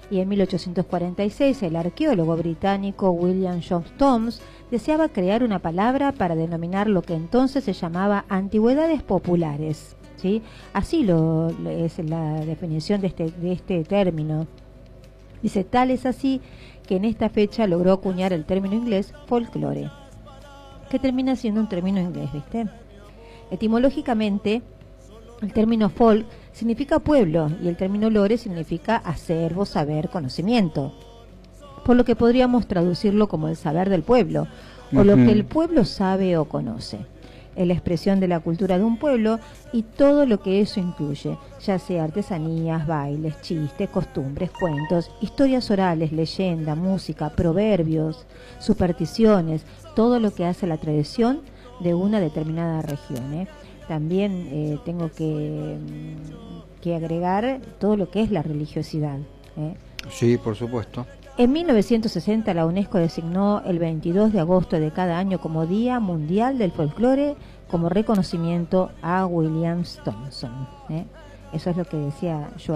y en 1846 el arqueólogo británico William John Thoms deseaba crear una palabra para denominar lo que entonces se llamaba antigüedades populares, ¿sí? Así es la definición de este término. Dice, tal es así que en esta fecha logró acuñar el término inglés folclore, que termina siendo un término inglés, ¿viste? Etimológicamente, el término folk significa pueblo y el término lore significa acervo, saber, conocimiento, por lo que podríamos traducirlo como el saber del pueblo, o lo que el pueblo sabe o conoce. Es la expresión de la cultura de un pueblo y todo lo que eso incluye, ya sea artesanías, bailes, chistes, costumbres, cuentos, historias orales, leyenda, música, proverbios, supersticiones, todo lo que hace la tradición de una determinada región, ¿eh? También tengo que agregar todo lo que es la religiosidad, ¿eh? Sí, por supuesto. En 1960 la UNESCO designó el 22 de agosto de cada año como Día Mundial del Folclore como reconocimiento a William Thompson, ¿eh? Eso es lo que decía yo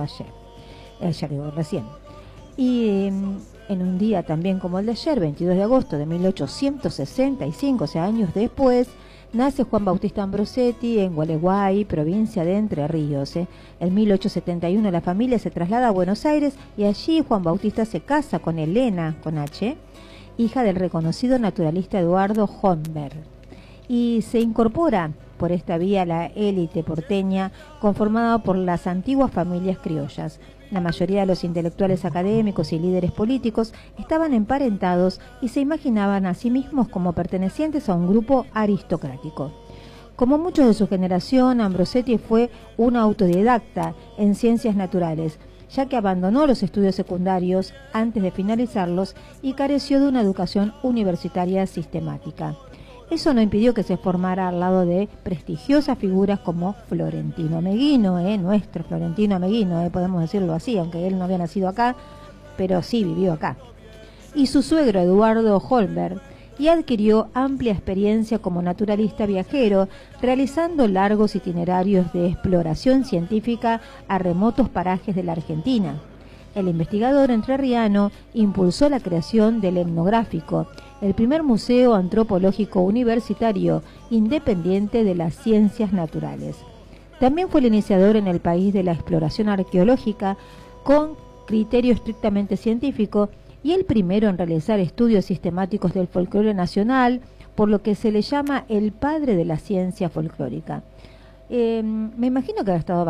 recién. Y en un día también como el de ayer, 22 de agosto de 1865, o sea, años después, nace Juan Bautista Ambrosetti en Gualeguay, provincia de Entre Ríos. En 1871 la familia se traslada a Buenos Aires y allí Juan Bautista se casa con Elena, con H, hija del reconocido naturalista Eduardo Holmberg. Y se incorpora por esta vía a la élite porteña conformada por las antiguas familias criollas. La mayoría de los intelectuales académicos y líderes políticos estaban emparentados y se imaginaban a sí mismos como pertenecientes a un grupo aristocrático. Como muchos de su generación, Ambrosetti fue un autodidacta en ciencias naturales, ya que abandonó los estudios secundarios antes de finalizarlos y careció de una educación universitaria sistemática. Eso no impidió que se formara al lado de prestigiosas figuras como Florentino Meguino, nuestro Florentino Meguino, podemos decirlo así, aunque él no había nacido acá, pero sí vivió acá. Y su suegro Eduardo Holmberg, y adquirió amplia experiencia como naturalista viajero, realizando largos itinerarios de exploración científica a remotos parajes de la Argentina. El investigador entrerriano impulsó la creación del Etnográfico, el primer museo antropológico universitario independiente de las ciencias naturales. También fue el iniciador en el país de la exploración arqueológica con criterio estrictamente científico y el primero en realizar estudios sistemáticos del folclore nacional, por lo que se le llama el padre de la ciencia folclórica. Me imagino que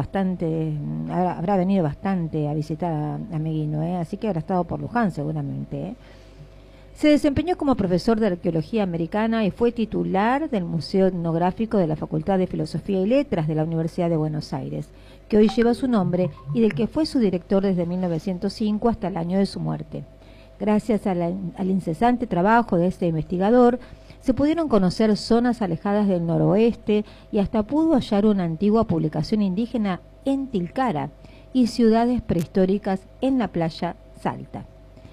habrá venido bastante a visitar a Meguino, así que habrá estado por Luján seguramente. Se desempeñó como profesor de arqueología americana y fue titular del Museo Etnográfico de la Facultad de Filosofía y Letras de la Universidad de Buenos Aires, que hoy lleva su nombre y del que fue su director desde 1905 hasta el año de su muerte. Gracias al incesante trabajo de este investigador, se pudieron conocer zonas alejadas del noroeste y hasta pudo hallar una antigua publicación indígena en Tilcara y ciudades prehistóricas en la playa Salta.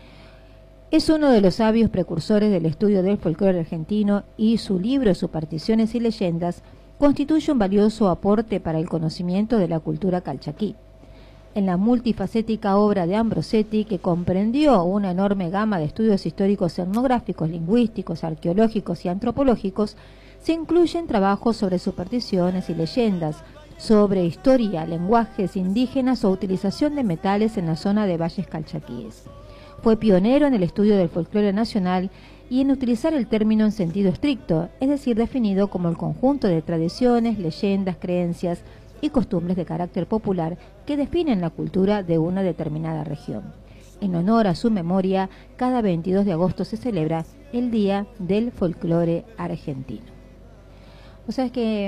Es uno de los sabios precursores del estudio del folclore argentino y su libro Supersticiones y Leyendas constituye un valioso aporte para el conocimiento de la cultura calchaquí. En la multifacética obra de Ambrosetti, que comprendió una enorme gama de estudios históricos etnográficos, lingüísticos, arqueológicos y antropológicos, se incluyen trabajos sobre supersticiones y leyendas, sobre historia, lenguajes indígenas o utilización de metales en la zona de valles calchaquíes. Fue pionero en el estudio del folclore nacional y en utilizar el término en sentido estricto, es decir, definido como el conjunto de tradiciones, leyendas, creencias y costumbres de carácter popular que definen la cultura de una determinada región. En honor a su memoria, cada 22 de agosto se celebra el Día del Folclore Argentino. O sea, es que,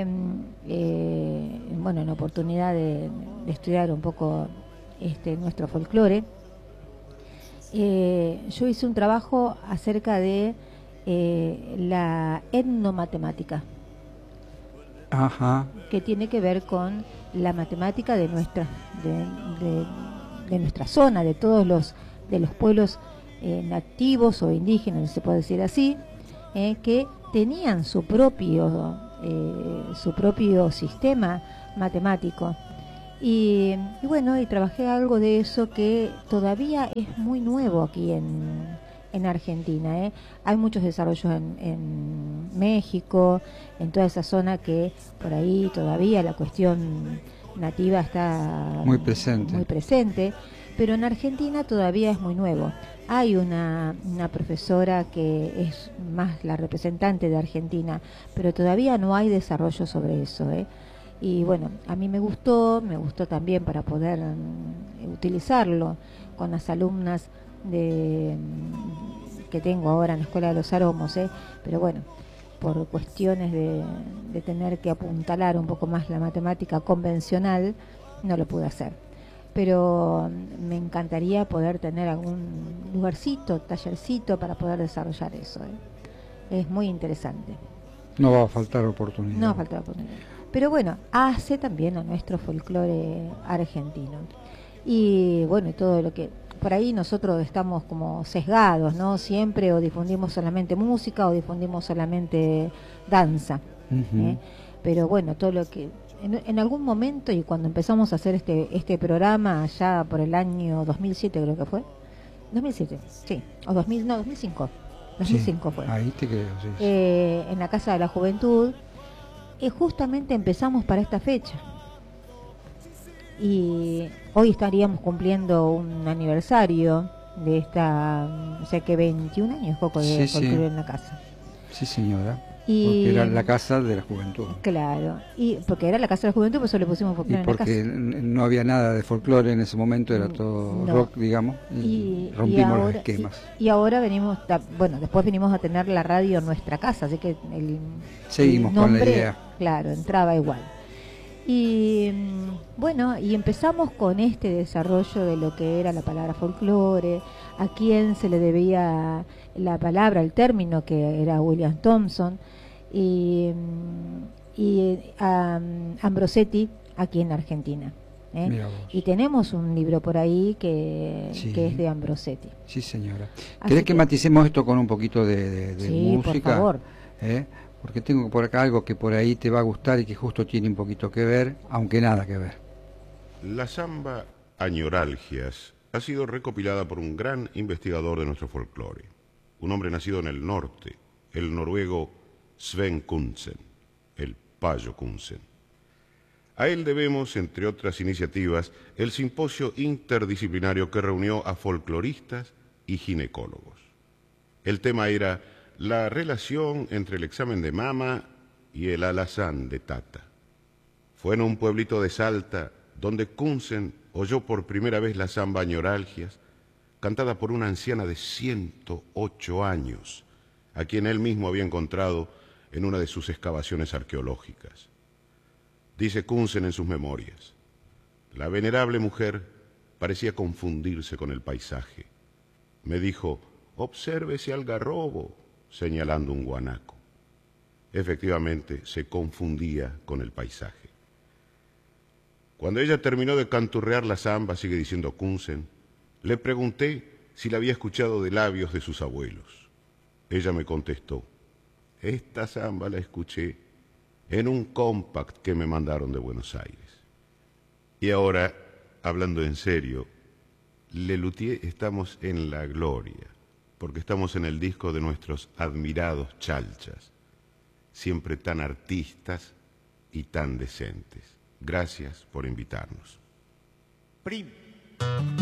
en oportunidad de estudiar un poco nuestro folclore, yo hice un trabajo acerca de la etnomatemática. Ajá. Que tiene que ver con la matemática de nuestra zona, de todos los pueblos nativos o indígenas, se puede decir así, que tenían su propio sistema matemático Y bueno, y trabajé algo de eso que todavía es muy nuevo aquí en Argentina, ¿eh? Hay muchos desarrollos en México, en toda esa zona que por ahí todavía la cuestión nativa está muy presente, pero en Argentina todavía es muy nuevo. Hay una profesora que es más la representante de Argentina, pero todavía no hay desarrollo sobre eso, ¿eh? Y bueno, a mí me gustó también para poder utilizarlo con las alumnas que tengo ahora en la Escuela de los Aromos, ¿eh? Pero bueno, por cuestiones de tener que apuntalar un poco más la matemática convencional, no lo pude hacer. Pero me encantaría poder tener algún lugarcito, tallercito para poder desarrollar eso, ¿eh? Es muy interesante. No va a faltar oportunidad. No va a faltar oportunidad. Pero bueno, hace también a nuestro folclore argentino. Y bueno, todo lo que por ahí nosotros estamos como sesgados, ¿no? Siempre o difundimos solamente música o difundimos solamente danza. Uh-huh. Pero bueno, todo lo que en algún momento, y cuando empezamos a hacer este programa allá por el año 2007 creo que fue. 2007, sí, o 2000, no, 2005. 2005 sí, fue. Ahí te creo, sí. En la Casa de la Juventud, justamente empezamos para esta fecha. Y hoy estaríamos cumpliendo un aniversario de esta, o sea que 21 años poco de folclore en la casa. Sí, señora. Porque era la Casa de la Juventud. Claro, y porque era la Casa de la Juventud, por eso le pusimos folclore en la casa. Porque no había nada de folclore en ese momento, era todo rock, digamos, y rompimos los esquemas. Y ahora venimos, bueno, después venimos a tener la radio en nuestra casa, así que seguimos el nombre, con la idea. Claro, entraba igual. Y bueno, y empezamos con este desarrollo de lo que era la palabra folclore, a quién se le debía la palabra, el término, que era William Thompson, y a Ambrosetti aquí en Argentina. Y tenemos un libro por ahí que es de Ambrosetti. Sí, señora. ¿Querés que maticemos esto con un poquito de sí, música? Por favor. Porque tengo por acá algo que por ahí te va a gustar y que justo tiene un poquito que ver, aunque nada que ver. La samba Añoralgias ha sido recopilada por un gran investigador de nuestro folclore, un hombre nacido en el norte, el noruego Sven Kunsen, el Payo Kunsen. A él debemos, entre otras iniciativas, el simposio interdisciplinario que reunió a folcloristas y ginecólogos. El tema era la relación entre el examen de mama y el alazán de Tata. Fue en un pueblito de Salta donde Kunsen oyó por primera vez la samba Añoralgias, cantada por una anciana de 108 años, a quien él mismo había encontrado en una de sus excavaciones arqueológicas. Dice Kunsen en sus memorias: la venerable mujer parecía confundirse con el paisaje. Me dijo: observe ese algarrobo, señalando un guanaco. Efectivamente, se confundía con el paisaje. Cuando ella terminó de canturrear la samba, sigue diciendo Kunsen, le pregunté si la había escuchado de labios de sus abuelos. Ella me contestó: esta samba la escuché en un compact que me mandaron de Buenos Aires. Y ahora, hablando en serio, Lelutier estamos en la gloria, porque estamos en el disco de nuestros admirados chalchas, siempre tan artistas y tan decentes. Gracias por invitarnos.